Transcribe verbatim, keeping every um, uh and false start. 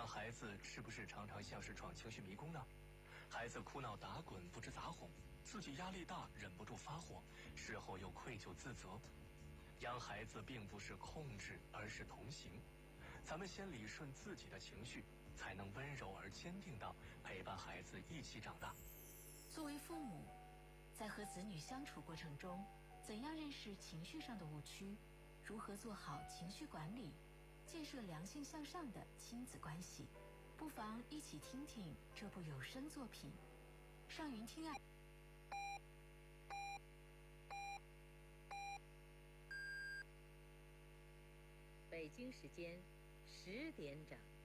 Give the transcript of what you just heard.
孩子是不是常常像是闯情绪迷宫呢？孩子哭闹打滚不知咋哄，自己压力大忍不住发火，事后又愧疚自责。养孩子并不是控制，而是同行。咱们先理顺自己的情绪，才能温柔而坚定地陪伴孩子一起长大。 作为父母，在和子女相处过程中，怎样认识情绪上的误区？如何做好情绪管理，建设良性向上的亲子关系？不妨一起听听这部有声作品《上云听爱》。 北京时间十点整。